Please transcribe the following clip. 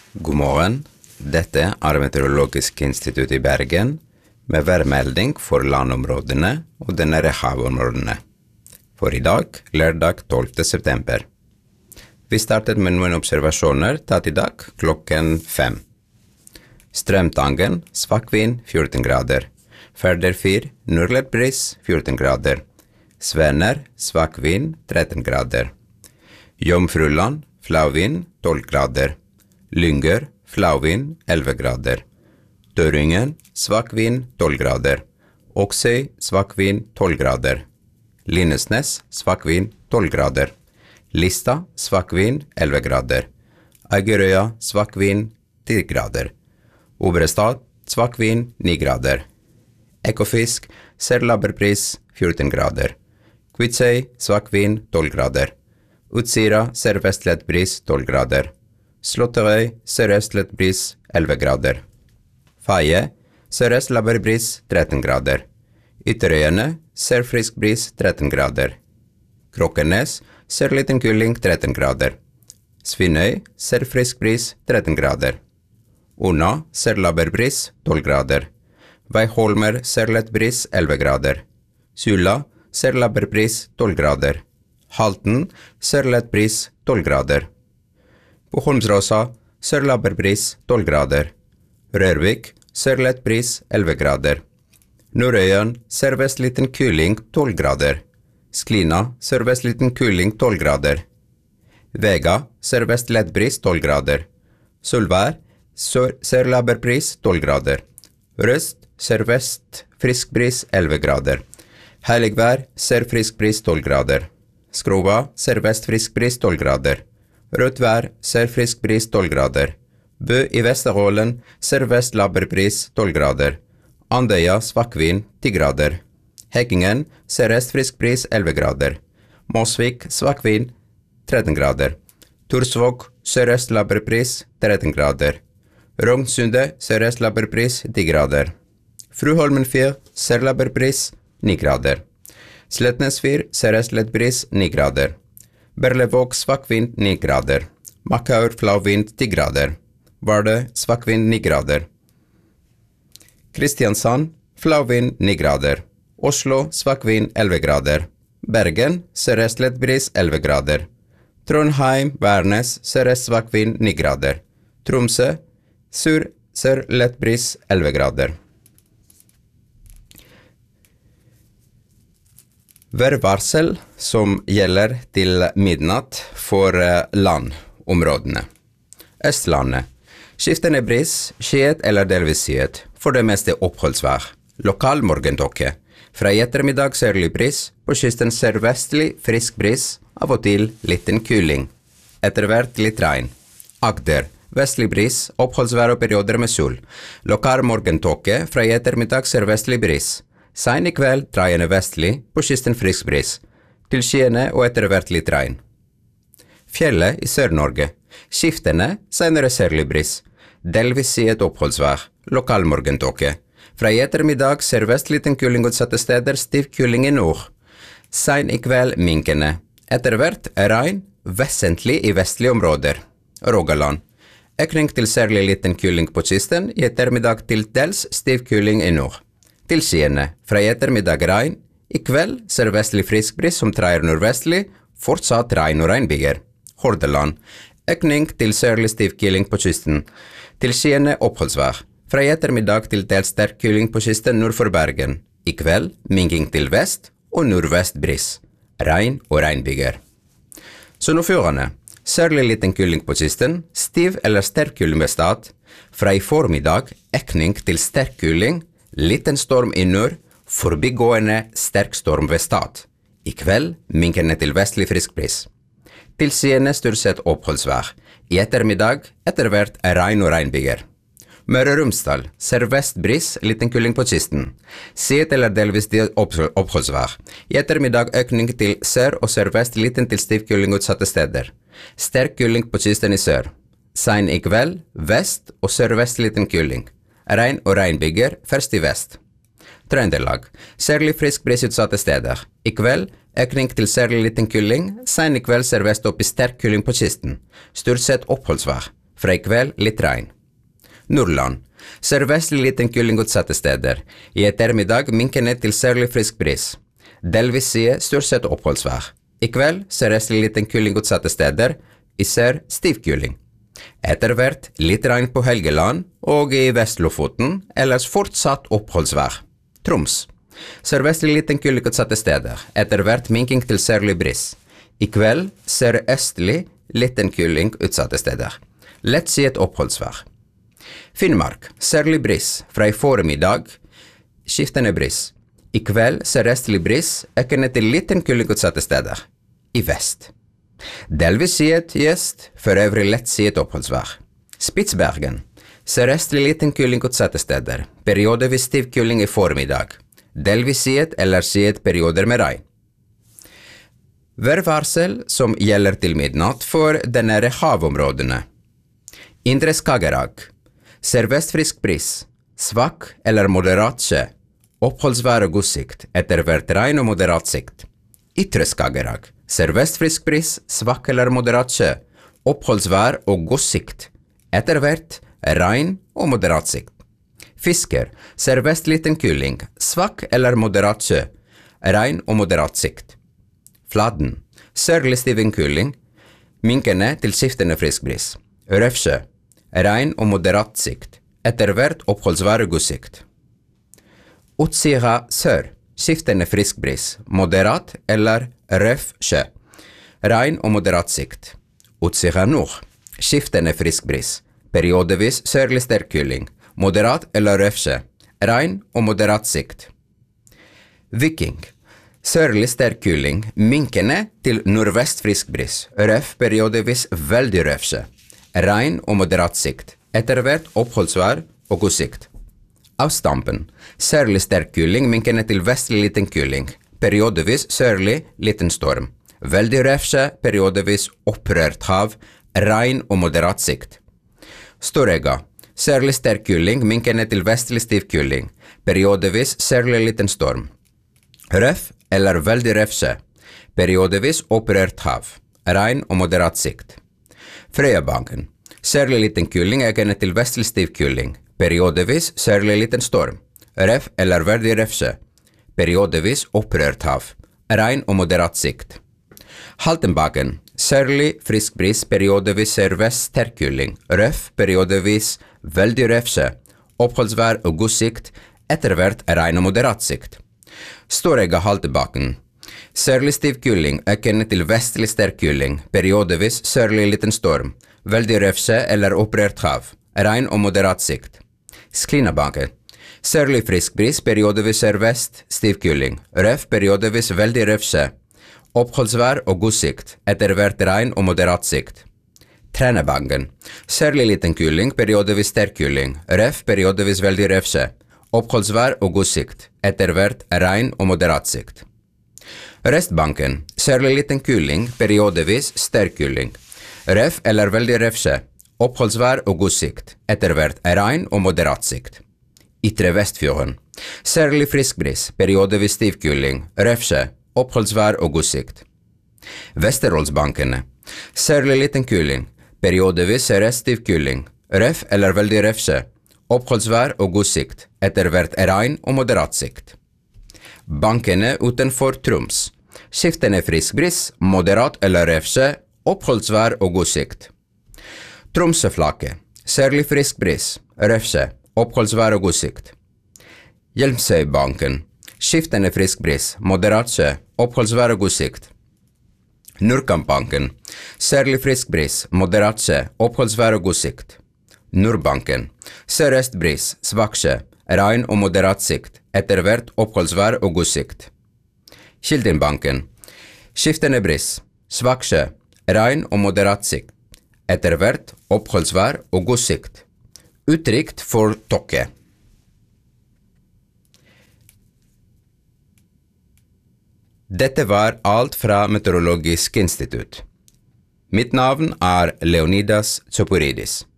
God morgen, dette er Meteorologisk institutt i Bergen med værmelding for landområdene og de nære havområdene. For i dag, lørdag 12. september. Vi startet med noen observasjoner tatt i dag klokken 5. Strømtangen, svak vind 14 grader. Færder 4, nordlig bris 14 grader. Svenner, svak vind 13 grader. Jomfruland, flau vind 12 grader. Lynger, flau vind 11 grader. Døringen, svak vind 12 grader. Oksøy, svak vind 12 grader. Lindesnes, svak vind 12 grader. Lista, svak vind 11 grader. Agerøya, svak vind 10 grader. Obrestad, svak vind 9 grader. Ekofisk, særlaberpris 14 grader. Kvitsøy, svak vind 12 grader. Utsira, sørvestlig bris 12 grader. Slåtterøy, sørøstlig bris 11 grader. Faye, sørøst laberbris 13 grader. Ytterøyene, sørfrisk bris 13 grader. Krokkenes, sørliten kuling 13 grader. Svinnøy, sørfrisk bris 13 grader. Una, sørlaberbris 12 grader. Veiholmer, sørlett bris 11 grader. Sula, sørlaberbris 12 grader. Halten, sørlett bris 12 grader. På Holmsråsa, sørlaberbris 12 grader. Rørvik, sørlett bris 11 grader. Nordøyen, sørvestliten kuling 12 grader. Sklina, sørvestliten kuling 12 grader. Vega, sørvestlett bris 12 grader. Solvær, sørlaberbris 12 grader. Røst, sørvest frisk bris 11 grader. Heiligvær, sørfrisk bris 12 grader. Skrova, sørvest frisk bris 12 grader. Rødt vær, sørfrisk bris 12 grader. Bø i Vesterålen, sørvest laberbris 12 grader. Andøya, svak vind 10 grader. Hekkingen, sørøst frisk bris 11 grader. Mosvik, svak vind 13 grader. Torsvåg, sørøst laberbris 13 grader. Rognsundet, sørøst laberbris 10 grader. Fruholmen 4, sørlaberbris 9 grader. Sletnes 4, sørøstlig bris 9 grader. Berlevåg, svak vind 9 grader. Makkaur, flau vind 10 grader. Vardø, svak vind 9 grader. Kristiansand, flau vind 9 grader. Oslo, svak vind 11 grader. Bergen, sørøstlig bris 11 grader. Trondheim, Værnes, sørøst svak vind 9 grader. Tromsø, sørlett bris 11 grader. Værvarsel som gjelder til midnatt for landområdene. Østlandet. Skiftende bris, skyet eller delvis skyet. For det meste oppholdsvær. Lokal morgentåke. Fra i ettermiddag sørlig bris, på kysten sørvestlig frisk bris, av og til liten kuling. Etter hvert litt regn. Agder. Vestlig bris, oppholdsvær og perioder med sol. Lokal morgentåke, fra i ettermiddag sørvestlig bris. Sein i kveld dreiende vestlig, på kysten frisk bris. Til skyene og etter hvert litt regn. Fjellet i Sør-Norge. Skiftende, senere sørlig bris. Delvis skyet oppholdsvær. Lokal morgentåke. Fra i ettermiddag sørvest liten kuling utsatte steder, stiv kuling i nord. Sein i kveld minkende. Etter hvert regn, vesentlig i vestlige områder. Rogaland. Økning til særlig liten kuling på kysten, i ettermiddag til dels stiv kuling i nord. Til skyene, fra i ettermiddag regn, i kveld sørvestlig frisk bris som dreier nordvestlig, fortsatt regn og regnbyger. Hordaland, økning til sørlig stiv kuling på kysten. Til skyene oppholdsvær. Fra i ettermiddag til dels sterk kuling på kysten nord for Bergen. I kveld minking til vest og nordvest bris. Regn og regnbyger. Sunnfjordane, sørlig liten kuling på kysten, stiv eller sterk kuling ved Stad. Fra i formiddag økning til sterk kuling, liten storm i nord, forbigående sterk storm ved Stad. I kveld minkende til vestlig frisk bris. Til skyene stort sett oppholdsvær. I ettermiddag etter hvert regn og regnbyger. Møre og Romsdal, sørvest bris, liten kuling på kysten. Skyet eller delvis oppholdsvær. I ettermiddag økning til sør og sørvest, liten til stiv kuling utsatte steder. Sterk kuling på kysten i sør. Sein i kveld, vest og sørvest liten kuling. Regn og regnbyger, først i vest. Trøndelag, særlig frisk bris utsatte steder. I kveld, økning til særlig liten kuling, sein i kveld sørvest opp i sterk kuling på kysten. Stort sett oppholdsvær. fra i kveld litt regn. Nordland. Sørvestlig liten kuling utsatte steder. I ettermiddag minkende til sørlig frisk bris. Delvis side stort sett oppholdsvær. I kveld sørøstlig liten kuling utsatte steder. I sør stiv kuling. Etter hvert litt regn på Helgeland og i Vest-Lofoten, ellers fortsatt oppholdsvær. Troms. Sørvestlig liten kuling utsatte steder. Etter hvert minking til sørlig bris. I kveld sørøstlig liten kuling utsatte steder. Lett siet oppholdsvær. Finnmark, sørlig bris, fra i formiddag, skiftende bris. I kveld sørøstlig bris, økende til liten kuling utsatte steder. I vest. Delvis siet gjest, for øvrig lett siet oppholdsvær. Spitsbergen, sørøstlig liten kuling utsatte steder, periodevis stiv kuling i formiddag. Delvis siet eller siet perioder med regn. Værvarsel som gjelder til midnatt for de nære havområdene. Indre Skagerrak. Sørvest frisk bris. Svak eller moderat skje. Oppholdsvær og god sikt. Etter hvert regn og moderat sikt. Ytre Skagerrak. Sørvest frisk bris. Svak eller moderat skje. Oppholdsvær og god sikt. Etter hvert regn og moderat sikt. Fisker. Sørvest liten kuling. Svak eller moderat skje. Regn og moderat sikt. Fladen. Sørlig stiven kuling. Minkende til skiftende frisk bris. Røfsjø. Regn og moderat sikt. Etter hvert oppholdsvær og god sikt. Utsira sør. Skiftende frisk bris. Moderat eller røff sjø. Regn og moderat sikt. Utsira nord. Skiftende frisk bris. Periodevis sørlig sterk kuling. Moderat eller røff sjø. Regn og moderat sikt. Viking. Sørlig sterk kuling, minkende til nordvest frisk bris, røff periodevis veldig røff sjø. Regn og moderat sikt, etter hvert oppholdsvær og god sikt. Avstampen, sørlig sterk kuling, minkende til vestlig liten kuling, periodevis sørlig liten storm. Veldig røff sjø, periodevis opprørt hav, regn og moderat sikt. Storega, sørlig sterk kuling, minkende til vestlig stiv kuling, periodevis sørlig liten storm. Røff eller veldig røff sjø, periodevis opprørt hav, regn og moderat sikt. Frøyabanken, sørlig liten kuling økende til vestlig stiv kuling, periodevis sørlig liten storm, røff eller veldig røff sjø, periodevis opprørt hav, regn og moderat sikt. Haltenbakken, sørlig frisk bris, periodevis sørvest sterk kuling, røff periodevis veldig røff sjø, oppholdsvær og god sikt, etter hvert regn og moderat sikt. Storega Haltebakken. Sørlig stiv kuling, økende til vestlig sterk kuling, periodevis sørlig liten storm, veldig røff sjø eller opprørt hav, regn og moderat sikt. Sklinabanken. Sørlig frisk bris, periodevis sørvest, stiv kuling, røff periodevis veldig røff sjø, oppholdsvær og god sikt, etter hvert regn og moderat sikt. Trænabanken. Sørlig liten kuling, periodevis sterk kuling, røff periodevis veldig røff sjø, oppholdsvær og god sikt, etter hvert regn og moderat sikt. Restbanken, sørlig liten kuling, periodevis sterk kuling, røff eller veldig røff sjø, oppholdsvær og god sikt, etter hvert regn og moderat sikt. Ytre Vestfjorden, sørlig frisk bris, periodevis stiv kuling, røff sjø, oppholdsvær og god sikt. Vesterålsbankene, sørlig liten kuling, periodevis sørøst stiv kuling, røff eller veldig røff sjø, oppholdsvær og god sikt, etter hvert regn og moderat sikt. Bankene utenfor Troms. Skiftende frisk bris, moderat eller røff sjø, oppholdsvær og god sikt. Tromsøflaket. Sørlig frisk bris, røff sjø, oppholdsvær og god sikt. Hjelmsøybanken. Skiftende frisk bris, moderat sjø, oppholdsvær og god sikt. Nordkampbanken. Sørlig frisk bris, moderat sjø, oppholdsvær og god sikt. Nordbanken. Sørøst bris, svak sjø, regn og moderat sikt, etter hvert oppholdsvær og god sikt. Kildenbanken. Skiftende bris, svak sjø, regn og moderat sikt, etter hvert oppholdsvær og god sikt. Utrygt for tåke. Dette var alt fra Meteorologisk institutt. Mitt navn er Leonidas Tsoporidis.